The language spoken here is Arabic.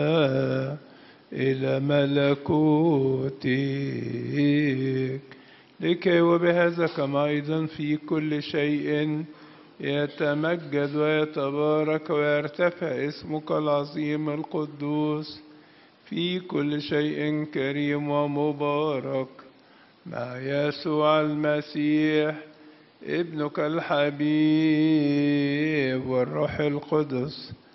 إلى ملكوتك، لكي وبهذا كما أيضا في كل شيء يتمجد ويتبارك ويرتفع اسمك العظيم القدوس في كل شيء كريم ومبارك مع يسوع المسيح ابنك الحبيب والروح القدس